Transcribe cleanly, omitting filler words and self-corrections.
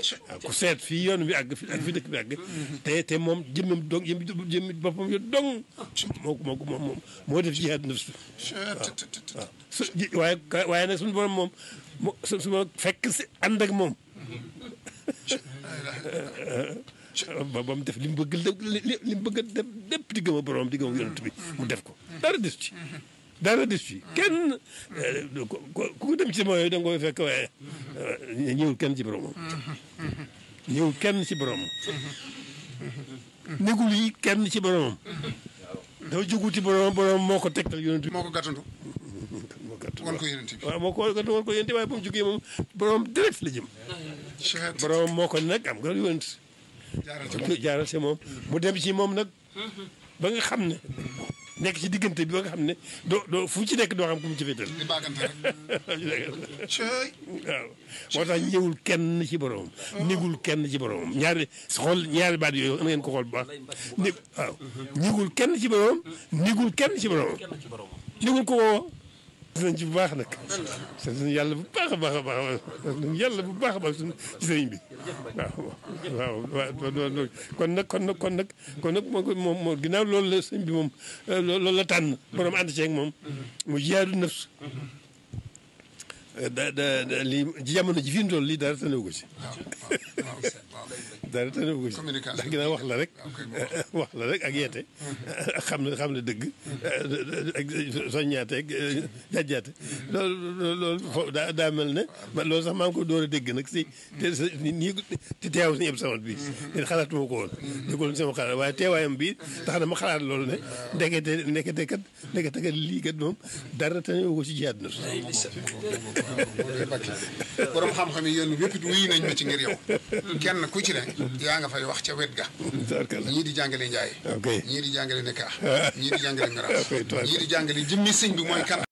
waaw ku seet fii yoon bi àgg fi ak fi dëkk bi àgg te moom jëmmam dong jëmmi boppam yo dong moo def jihaad nafs waaw waaye nag suñu borom moom su ma fekk si ànd ak moom ba mu def li mu bëgg li mu bëgg a def lépp di gëm a borom di gëm a yonent bi mu def ko dara des ci dara des ci kenn ku dem ci sama yooyu da nga koy fekk waaye ñëwul kenn ci boromam ñëwul kenn ci boromam négul yi kenn ci boromam dafa jógu ci boromam moo ko tegtal yonent bi moo ko gàttandu wan ko yonent bi waaw moo ko gàttandu wan ko yonent bi waaye ba mu jógee moom boromam direct la jëm boromam moo ko nag am nga yonent jaaral ci moom mu dem ci moom nag ba nga xam ne nekk ci diggante bi ba nga xam ne doo fu ci nekk doo xam ku mu ci féetal di bàggante rek waaw moo tax ñëwul kenn ci boromam négul kenn ci boromam ñaari baat yooyu na ngeen ko xool bu baax waaw ñëwul kenn ci boromam négul kenn ci boromam négul ko woo nañ ci bu baax nag sant nañu yàlla bu baax a baax a baax sant nañu yàlla bu baax a baax suñu ci sëriñ bi waaw kon nag moom ginnaaw loolu la sëñ bi moom loolu la tànn borom ànd ceeg moom mu jihaadu nafs lii ci jamono ji fi mu toll lii dara tënewu ko ci dara tënewu ko ci ndax ginnaaw wax la rek ak yeete ak xam ne dëgg ak soññaate ak jàjjaate loolu daa mel ne loolu sax maa ngi ko door a dégg nag si nii te teew si ñëpp samat bi leen xalaatuma ko woon déggul sama xalaat waaye teewaayam bi tax na ma xalaat loolu ne ndekete kat lii kat moom dara tënewu ko ci jihaad na borom xam-xam yi yéen yëpp wuyu nañ ma ci ngir yow kenn ku ci ne yaa nga fay wax ca wet ga ñii di jàngale njaay ñii di jàngale nekka ñii di jàngale ngaraaf ñii di jàngale jëmmi sëñ bi mooy kan